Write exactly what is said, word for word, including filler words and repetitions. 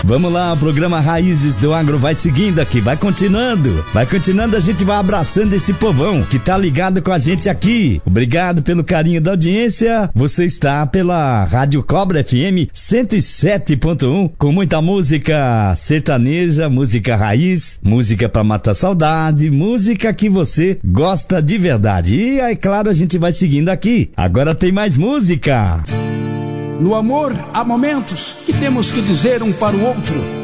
Vamos lá, o programa Raízes do Agro vai seguindo aqui, vai continuando, vai continuando, a gente vai abraçando esse povão que tá ligado com a gente aqui. Obrigado pelo carinho da audiência. Você está pela Rádio Cobra F M cento e sete ponto um com muita música sertaneja, música raiz, música pra matar saudade, música que você gosta de verdade. E é claro, a gente vai seguindo aqui. Agora tem mais música. No amor há momentos que temos que dizer um para o outro: